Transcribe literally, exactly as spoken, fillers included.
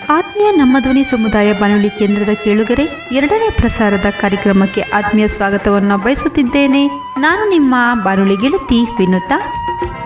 ಆತ್ಮೀಯ ನಮ್ಮ ಧ್ವನಿ ಸಮುದಾಯ ಬಾನುಲಿ ಕೇಂದ್ರದ ಕೇಳುಗರೆ, ಎರಡನೇ ಪ್ರಸಾರದ ಕಾರ್ಯಕ್ರಮಕ್ಕೆ ಆತ್ಮೀಯ ಸ್ವಾಗತವನ್ನು ಬಯಸುತ್ತಿದ್ದೇನೆ. ನಾನು ನಿಮ್ಮ ಬಾನುಲಿ ಗೆಳತಿ ವಿನುತಾ.